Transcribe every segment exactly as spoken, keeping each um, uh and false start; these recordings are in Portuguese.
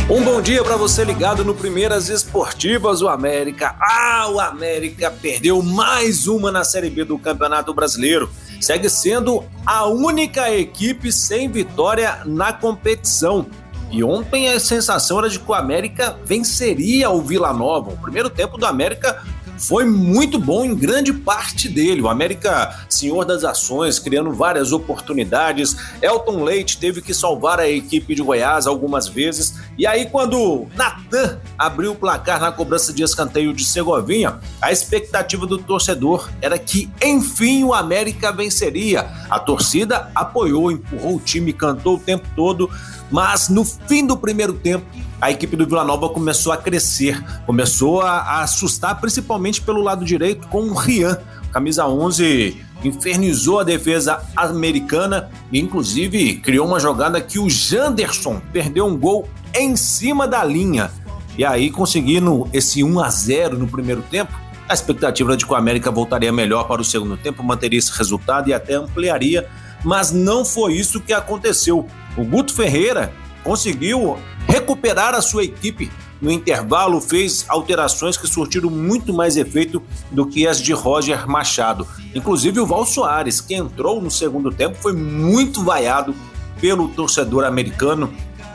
Um bom dia para você ligado no Primeiras Esportivas, o América. Ah, o América perdeu mais uma na Série B do Campeonato Brasileiro. Segue sendo a única equipe sem vitória na competição. E ontem a sensação era de que o América venceria o Vila Nova. O primeiro tempo do América foi muito bom em grande parte dele. O América, senhor das ações, criando várias oportunidades. Elton Leite teve que salvar a equipe de Goiás algumas vezes. E aí, quando Natan abriu o placar na cobrança de escanteio de Segovinha, a expectativa do torcedor era que, enfim, o América venceria. A torcida apoiou, empurrou o time, cantou o tempo todo. Mas no fim do primeiro tempo, a equipe do Vila Nova começou a crescer, começou a, a assustar, principalmente pelo lado direito, com o Rian. Camisa onze infernizou a defesa americana e, inclusive, criou uma jogada que o Janderson perdeu um gol em cima da linha. E aí, conseguindo esse um a zero no primeiro tempo, a expectativa era de que o América voltaria melhor para o segundo tempo, manteria esse resultado e até ampliaria, mas não foi isso que aconteceu. O Guto Ferreira conseguiu recuperar a sua equipe no intervalo, fez alterações que surtiram muito mais efeito do que as de Roger Machado. Inclusive o Val Soares, que entrou no segundo tempo, foi muito vaiado pelo torcedor americano.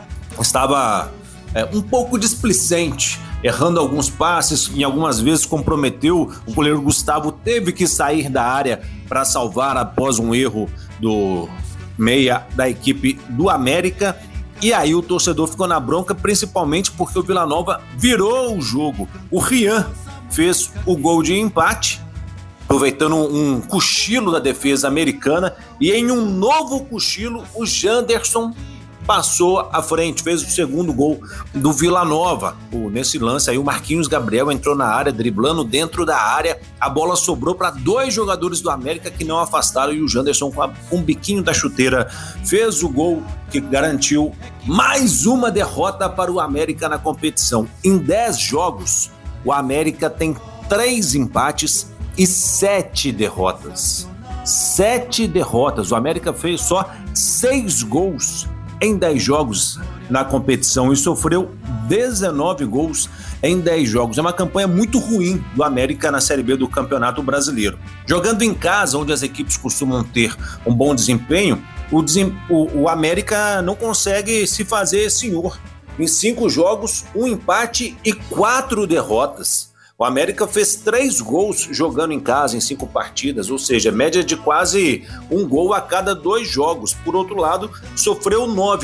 Estava é, um pouco displicente, errando alguns passes e algumas vezes comprometeu. O goleiro Gustavo teve que sair da área para salvar após um erro do meia da equipe do América. E aí o torcedor ficou na bronca, principalmente porque o Vila Nova virou o jogo. O Rian fez o gol de empate, aproveitando um cochilo da defesa americana, e em um novo cochilo o Janderson passou à frente, fez o segundo gol do Vila Nova. O, nesse lance aí o Marquinhos Gabriel entrou na área, driblando dentro da área, a bola sobrou para dois jogadores do América que não afastaram, e o Janderson, com, a, com o biquinho da chuteira, fez o gol que garantiu mais uma derrota para o América na competição. Em dez jogos, o América tem três empates e sete derrotas. Sete derrotas. O América fez só seis gols em dez jogos na competição e sofreu dezenove gols em dez jogos. É uma campanha muito ruim do América na Série B do Campeonato Brasileiro. Jogando em casa, onde as equipes costumam ter um bom desempenho, o, desem... o, o América não consegue se fazer senhor. Em cinco jogos, um empate e quatro derrotas. O América fez três gols jogando em casa em cinco partidas, ou seja, média de quase um gol a cada dois jogos. Por outro lado, sofreu nove